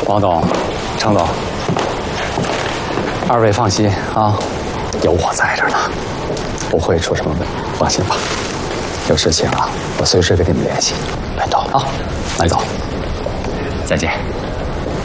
王总、程总，二位放心啊，有我在这儿呢，不会出什么问题，放心吧。有事情啊，我随时跟你们联系。慢走啊，慢走，再见。